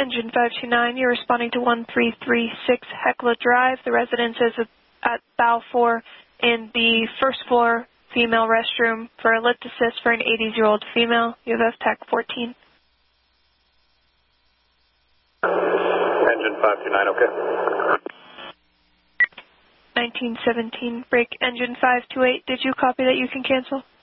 Engine 529, you're responding to 1336 Hecla Drive. The residence is at Balfour in the first floor female restroom for a lift assist for an 80-year-old female. You have FTAC 14. Engine 529, okay. 1917, break engine 528. Did you copy that you can cancel?